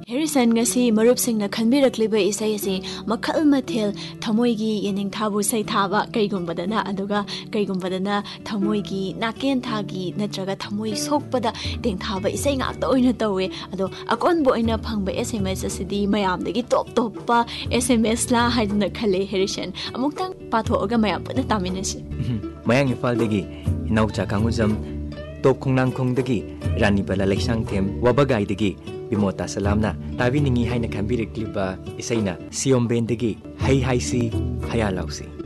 Harrison ngasi marupsingna khanbirakliba isai ase makhal mathel thamoigi yening thabu sai thaba kaigumbadana aduga kaigumbadana thamoigi naken thagi natraga thamoi sokpada teng thaba isai ngakta oina tawe ado akonbo oina phangba SMS asidi mayamdagi top pa SMS la haidna khale Harrison amuktang pathoga mayam pada taminasi mayang ifaldagi inaucha kangujam top khongnang khongdagi rani bala leksang them wabagai dagi Bimota salamna tabi ningi haina kambirikliba isaina siom bendagi hai hai si haya lausi